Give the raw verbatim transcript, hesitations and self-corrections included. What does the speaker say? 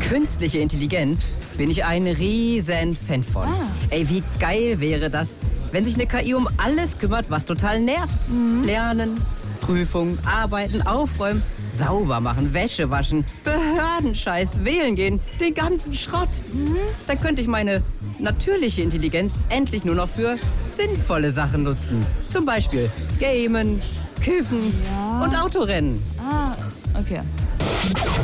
Künstliche Intelligenz bin ich ein riesen Fan von. Ah. Ey, wie geil wäre das, wenn sich eine K I um alles kümmert, was total nervt. Mhm. Lernen, Prüfungen, arbeiten, aufräumen, sauber machen, Wäsche waschen, Behördenscheiß, wählen gehen, den ganzen Schrott. Mhm. Dann könnte ich meine natürliche Intelligenz endlich nur noch für sinnvolle Sachen nutzen. Zum Beispiel Gamen, Kiffen Ja. und Autorennen. Ah, okay.